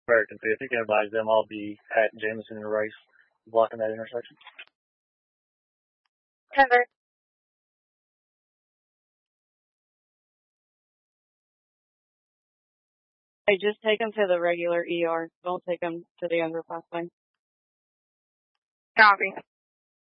American 5th. You can advise them I'll be at Jameson and Rice blocking that intersection. Cover. Hey, just take him to the regular ER. Don't take him to the underpass lane. Copy.